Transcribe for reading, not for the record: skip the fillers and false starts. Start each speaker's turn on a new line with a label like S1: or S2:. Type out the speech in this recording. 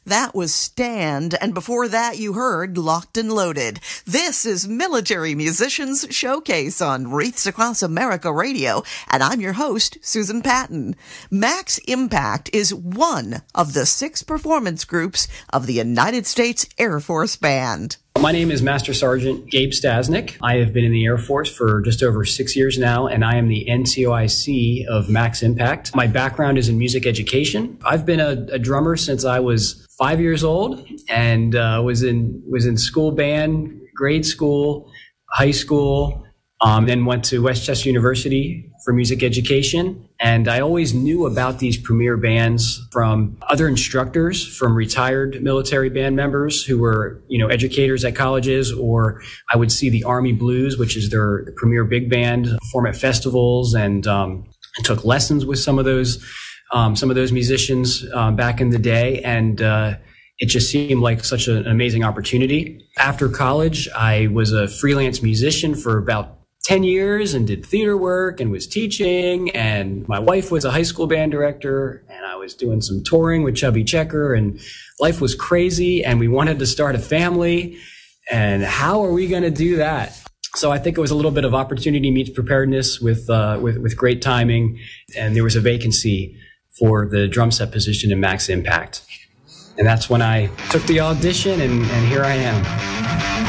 S1: That was Stand, and before that you heard Locked and Loaded. This is Military Musicians Showcase on Wreaths Across America Radio, and I'm your host, Susan Patton. Max Impact is one of the 6 performance groups of the United States Air Force Band.
S2: My name is Master Sergeant Gabe Stasnik. I have been in the Air Force for just over 6 years now, and I am the NCOIC of Max Impact. My background is in music education. I've been a drummer since I was 5 years old, and was in school band, grade school, high school, then went to Westchester University for music education. And I always knew about these premier bands from other instructors, from retired military band members who were, educators at colleges, or I would see the Army Blues, which is their premier big band, perform at festivals, and I took lessons with some of those musicians back in the day. And it just seemed like such an amazing opportunity. After college, I was a freelance musician for about 10 years and did theater work and was teaching, and my wife was a high school band director, and I was doing some touring with Chubby Checker, and life was crazy, and we wanted to start a family, and how are we going to do that? So I think it was a little bit of opportunity meets preparedness with great timing, and there was a vacancy for the drum set position in Max Impact. And that's when I took the audition, and here I am.